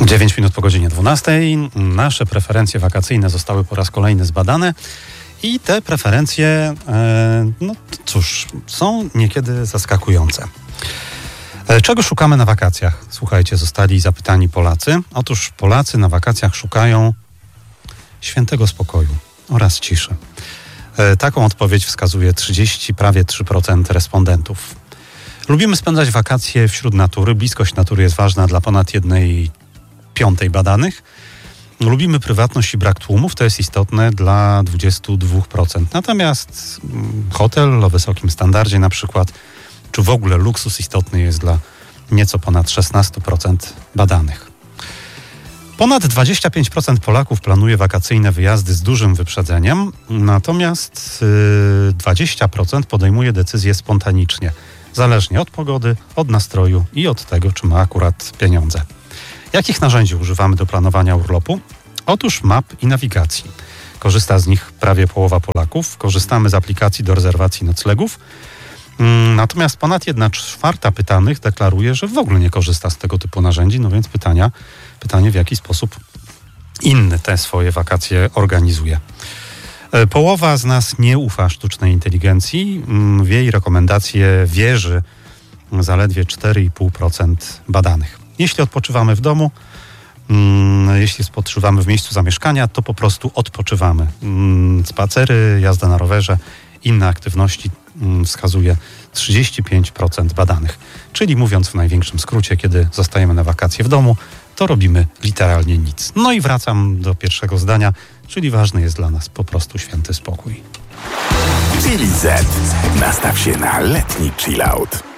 9 minut po godzinie 12. Nasze preferencje wakacyjne zostały po raz kolejny zbadane i te preferencje, no cóż, są niekiedy zaskakujące. Czego szukamy na wakacjach? Słuchajcie, zostali zapytani Polacy. Otóż Polacy na wakacjach szukają świętego spokoju oraz ciszy. Taką odpowiedź wskazuje prawie 3% respondentów. Lubimy spędzać wakacje wśród natury. Bliskość natury jest ważna dla ponad 1/5 badanych. Lubimy prywatność i brak tłumów. To jest istotne dla 22%. Natomiast hotel o wysokim standardzie na przykład, czy w ogóle luksus istotny jest dla nieco ponad 16% badanych. Ponad 25% Polaków planuje wakacyjne wyjazdy z dużym wyprzedzeniem, natomiast 20% podejmuje decyzje spontanicznie, zależnie od pogody, od nastroju i od tego, czy ma akurat pieniądze. Jakich narzędzi używamy do planowania urlopu? Otóż map i nawigacji. Korzysta z nich prawie połowa Polaków. Korzystamy z aplikacji do rezerwacji noclegów. Natomiast ponad 1/4 pytanych deklaruje, że w ogóle nie korzysta z tego typu narzędzi. No więc pytanie w jaki sposób inny te swoje wakacje organizuje. Połowa z nas nie ufa sztucznej inteligencji. W jej rekomendacje wierzy zaledwie 4,5% badanych. Jeśli odpoczywamy w domu, jeśli odpoczywamy w miejscu zamieszkania, to po prostu odpoczywamy. Spacery, jazda na rowerze, inne aktywności wskazuje 35% badanych. Czyli mówiąc w największym skrócie, kiedy zostajemy na wakacje w domu, to robimy literalnie nic. No i wracam do pierwszego zdania, czyli ważny jest dla nas po prostu święty spokój. Chili Z. Nastaw się na letni chillout.